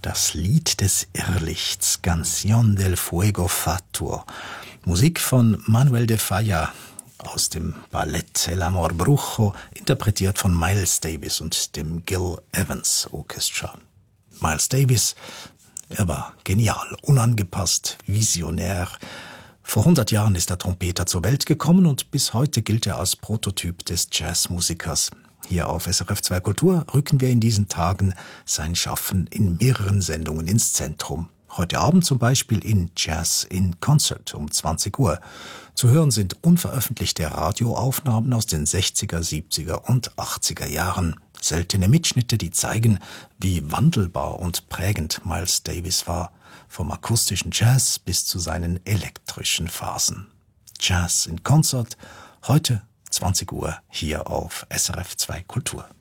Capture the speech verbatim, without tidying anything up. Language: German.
Das Lied des Irrlichts, Canción del Fuego Fatuo. Musik von Manuel de Falla aus dem Ballett El Amor Brujo, interpretiert von Miles Davis und dem Gil Evans Orchestra. Miles Davis, er war genial, unangepasst, visionär. Vor hundert Jahren ist der Trompeter zur Welt gekommen und bis heute gilt er als Prototyp des Jazzmusikers. Hier auf S R F zwei Kultur rücken wir in diesen Tagen sein Schaffen in mehreren Sendungen ins Zentrum. Heute Abend zum Beispiel in Jazz in Concert um zwanzig Uhr. Zu hören sind unveröffentlichte Radioaufnahmen aus den sechziger, siebziger und achtziger Jahren. Seltene Mitschnitte, die zeigen, wie wandelbar und prägend Miles Davis war, vom akustischen Jazz bis zu seinen elektrischen Phasen. Jazz in Concert, heute zwanzig Uhr hier auf S R F zwei Kultur.